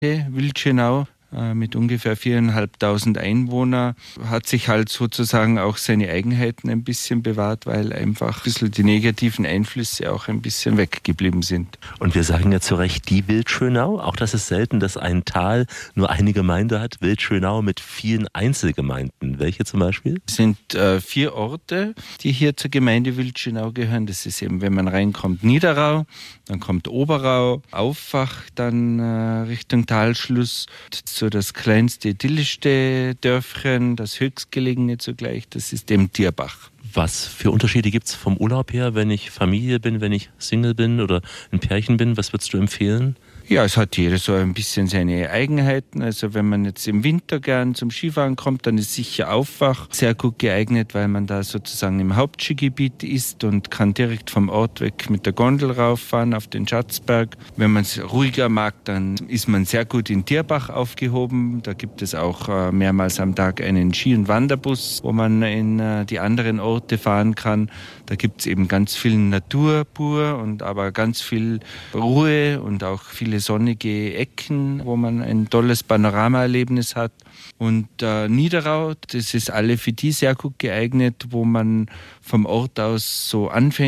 Wildschönau mit ungefähr 4.500 Einwohnern, hat sich halt sozusagen auch seine Eigenheiten ein bisschen bewahrt, weil einfach ein bisschen die negativen Einflüsse auch ein bisschen weggeblieben sind. Und wir sagen ja zu Recht die Wildschönau, auch das ist selten, dass ein Tal nur eine Gemeinde hat. Wildschönau mit vielen Einzelgemeinden. Welche zum Beispiel? Es sind 4 Orte, die hier zur Gemeinde Wildschönau gehören. Das ist eben, wenn man reinkommt, Niederau, dann kommt Oberau, Auffach, dann Richtung Talschluss, so das kleinste, idyllischste Dörfchen, das höchstgelegene zugleich, das ist eben Tierbach. Was für Unterschiede gibt es vom Urlaub her, wenn ich Familie bin, wenn ich Single bin oder ein Pärchen bin? Was würdest du empfehlen? Ja, es hat jeder so ein bisschen seine Eigenheiten. Also wenn man jetzt im Winter gern zum Skifahren kommt, dann ist sicher Auffach sehr gut geeignet, weil man da sozusagen im Hauptskigebiet ist und kann direkt vom Ort weg mit der Gondel rauffahren auf den Schatzberg. Wenn man es ruhiger mag, dann ist man sehr gut in Tierbach aufgehoben. Da gibt es auch mehrmals am Tag einen Ski- und Wanderbus, wo man in die anderen Orte fahren kann. Da gibt es eben ganz viel Natur pur und aber ganz viel Ruhe und auch viele sonnige Ecken, wo man ein tolles Panoramaerlebnis hat. Und Niederau, das ist alle für die sehr gut geeignet, wo man vom Ort aus so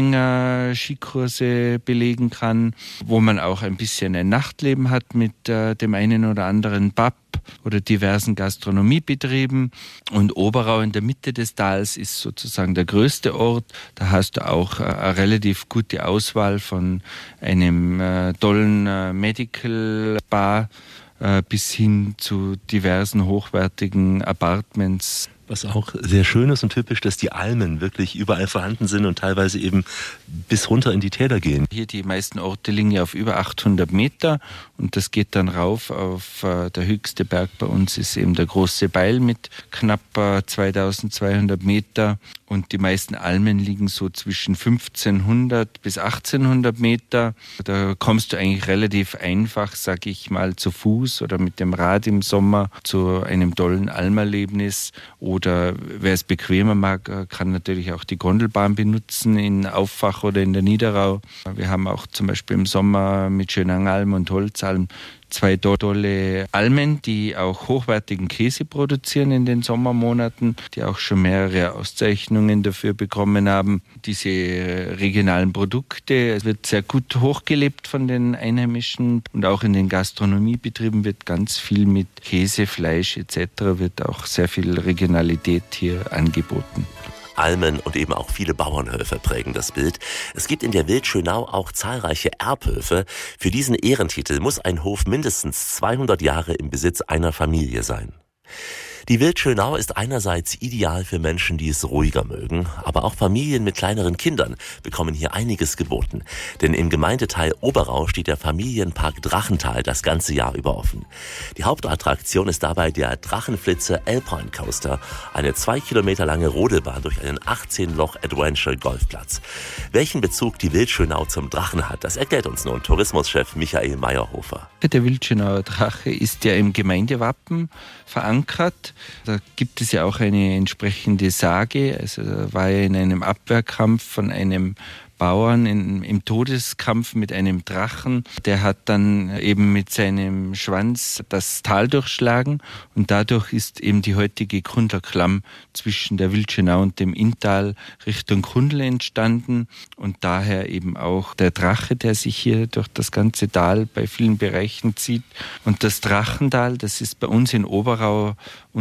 Anfänger-Skikurse belegen kann, wo man auch ein bisschen ein Nachtleben hat mit dem einen oder anderen Pub oder diversen Gastronomiebetrieben. Und Oberau in der Mitte des Tals ist sozusagen der größte Ort. Da hast du auch eine relativ gute Auswahl von einem tollen Medical Bar bis hin zu diversen hochwertigen Apartments. Was auch sehr schön ist und typisch, dass die Almen wirklich überall vorhanden sind und teilweise eben bis runter in die Täler gehen. Hier die meisten Orte liegen ja auf über 800 Meter und das geht dann rauf auf der höchste Berg bei uns ist eben der Große Beil mit knapp 2200 Meter und die meisten Almen liegen so zwischen 1500 bis 1800 Meter. Da kommst du eigentlich relativ einfach, sag ich mal, zu Fuß oder mit dem Rad im Sommer zu einem tollen Almerlebnis. Oder wer es bequemer mag, kann natürlich auch die Gondelbahn benutzen in Auffach oder in der Niederau. Wir haben auch zum Beispiel im Sommer mit Schönangalm und Holzalm 2 tolle Almen, die auch hochwertigen Käse produzieren in den Sommermonaten, die auch schon mehrere Auszeichnungen dafür bekommen haben. Diese regionalen Produkte, es wird sehr gut hochgelebt von den Einheimischen und auch in den Gastronomiebetrieben wird ganz viel mit Käse, Fleisch etc. wird auch sehr viel Regionalität hier angeboten. Almen und eben auch viele Bauernhöfe prägen das Bild. Es gibt in der Wildschönau auch zahlreiche Erbhöfe. Für diesen Ehrentitel muss ein Hof mindestens 200 Jahre im Besitz einer Familie sein. Die Wildschönau ist einerseits ideal für Menschen, die es ruhiger mögen, aber auch Familien mit kleineren Kindern bekommen hier einiges geboten. Denn im Gemeindeteil Oberau steht der Familienpark Drachental das ganze Jahr über offen. Die Hauptattraktion ist dabei der Drachenflitzer Alpine Coaster, eine 2 Kilometer lange Rodelbahn durch einen 18-Loch-Adventure-Golfplatz. Welchen Bezug die Wildschönau zum Drachen hat, das erklärt uns nun Tourismuschef Michael Meyerhofer. Der Wildschönauer Drache ist ja im Gemeindewappen verankert. Da gibt es ja auch eine entsprechende Sage. Also da war er in einem Abwehrkampf von einem Bauern im Todeskampf mit einem Drachen. Der hat dann eben mit seinem Schwanz das Tal durchschlagen und dadurch ist eben die heutige Grundler Klamm zwischen der Wildschönau und dem Inntal Richtung Grundl entstanden und daher eben auch der Drache, der sich hier durch das ganze Tal bei vielen Bereichen zieht. Und das Drachental, das ist bei uns in Oberau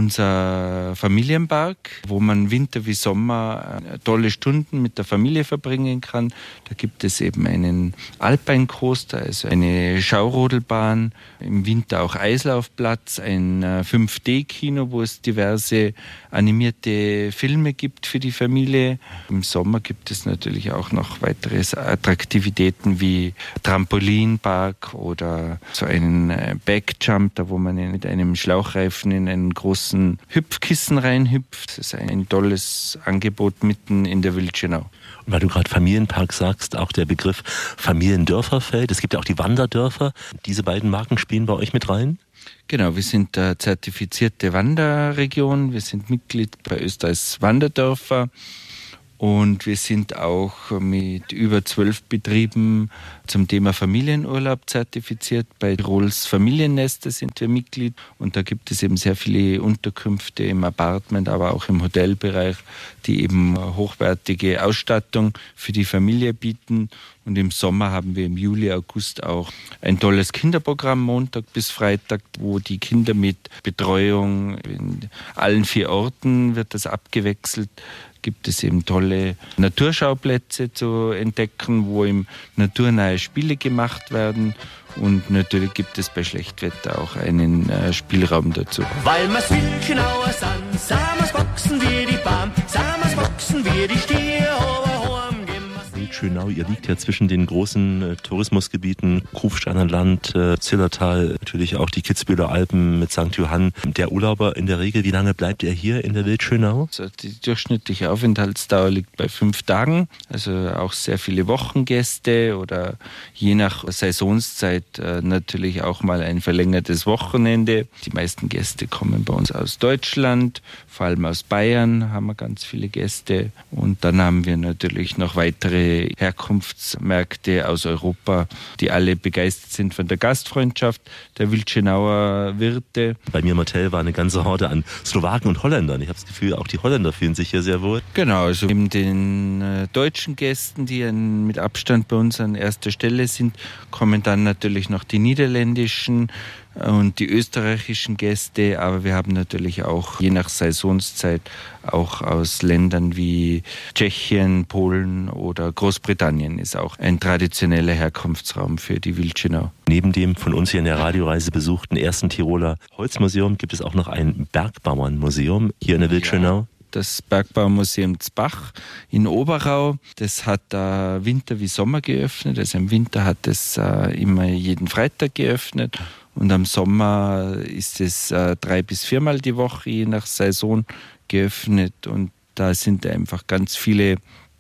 unser Familienpark, wo man Winter wie Sommer tolle Stunden mit der Familie verbringen kann. Da gibt es eben einen Alpine Coaster, also eine Schaurodelbahn, im Winter auch Eislaufplatz, ein 5D-Kino, wo es diverse animierte Filme gibt für die Familie. Im Sommer gibt es natürlich auch noch weitere Attraktivitäten wie Trampolinpark oder so einen Backjump, da wo man mit einem Schlauchreifen in einen großen Hüpfkissen reinhüpft. Das ist ein tolles Angebot mitten in der Wildschönau. Und weil du gerade Familienpark sagst, auch der Begriff Familiendörfer fällt. Es gibt ja auch die Wanderdörfer. Diese beiden Marken spielen bei euch mit rein? Genau, wir sind zertifizierte Wanderregion. Wir sind Mitglied bei Österreichs Wanderdörfer. Und wir sind auch mit über 12 Betrieben zum Thema Familienurlaub zertifiziert. Bei Tirols Familiennester sind wir Mitglied. Und da gibt es eben sehr viele Unterkünfte im Apartment, aber auch im Hotelbereich, die eben hochwertige Ausstattung für die Familie bieten. Und im Sommer haben wir im Juli, August auch ein tolles Kinderprogramm, Montag bis Freitag, wo die Kinder mit Betreuung in allen 4 Orten wird das abgewechselt. Gibt es eben tolle Naturschauplätze zu entdecken, wo eben naturnahe Spiele gemacht werden. Und natürlich gibt es bei Schlechtwetter auch einen Spielraum dazu. Weil wir's Wildschönauer sind, samers wachsen wir die Baum, samers wachsen wir die Stier, Wildschönau, ihr liegt ja zwischen den großen Tourismusgebieten Kufsteiner Land, Zillertal, natürlich auch die Kitzbüheler Alpen mit St. Johann. Der Urlauber in der Regel, wie lange bleibt er hier in der Wildschönau? Also die durchschnittliche Aufenthaltsdauer liegt bei 5 Tagen, also auch sehr viele Wochengäste oder je nach Saisonszeit natürlich auch mal ein verlängertes Wochenende. Die meisten Gäste kommen bei uns aus Deutschland, vor allem aus Bayern haben wir ganz viele Gäste und dann haben wir natürlich noch weitere Herkunftsmärkte aus Europa, die alle begeistert sind von der Gastfreundschaft der Wildschönauer Wirte. Bei mir im Hotel war eine ganze Horde an Slowaken und Holländern. Ich habe das Gefühl, auch die Holländer fühlen sich hier sehr wohl. Genau, also neben den deutschen Gästen, die mit Abstand bei uns an erster Stelle sind, kommen dann natürlich noch die niederländischen und die österreichischen Gäste, aber wir haben natürlich auch je nach Saisonszeit auch aus Ländern wie Tschechien, Polen oder Großbritannien ist auch ein traditioneller Herkunftsraum für die Wildschönau. Neben dem von uns hier in der Radioreise besuchten ersten Tiroler Holzmuseum gibt es auch noch ein Bergbauernmuseum hier in der Wildschönau. Ja. Das Bergbaumuseum Zbach in Oberau, das hat Winter wie Sommer geöffnet. Also im Winter hat es immer jeden Freitag geöffnet und am Sommer ist es 3 bis 4 Mal die Woche, je nach Saison, geöffnet. Und da sind einfach ganz viele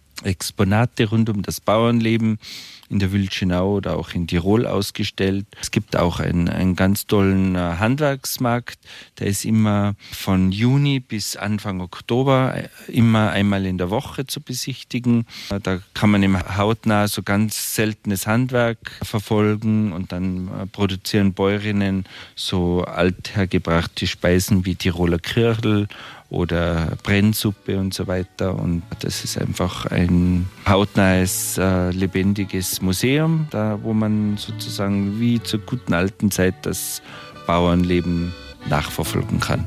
Exponate rund um das Bauernleben in der Wildschönau oder auch in Tirol ausgestellt. Es gibt auch einen ganz tollen Handwerksmarkt. Der ist immer von Juni bis Anfang Oktober immer einmal in der Woche zu besichtigen. Da kann man im hautnah so ganz seltenes Handwerk verfolgen und dann produzieren Bäuerinnen so althergebrachte Speisen wie Tiroler Kirchel oder Brennsuppe und so weiter. Und das ist einfach ein hautnahes, lebendiges Museum, da wo man sozusagen wie zur guten alten Zeit das Bauernleben nachverfolgen kann.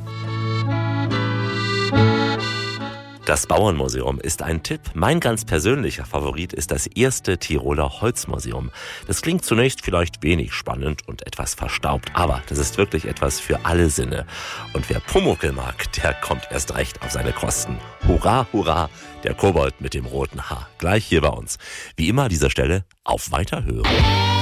Das Bauernmuseum ist ein Tipp. Mein ganz persönlicher Favorit ist das erste Tiroler Holzmuseum. Das klingt zunächst vielleicht wenig spannend und etwas verstaubt, aber das ist wirklich etwas für alle Sinne. Und wer Pumuckl mag, der kommt erst recht auf seine Kosten. Hurra, hurra, der Kobold mit dem roten Haar. Gleich hier bei uns. Wie immer an dieser Stelle auf Weiterhören.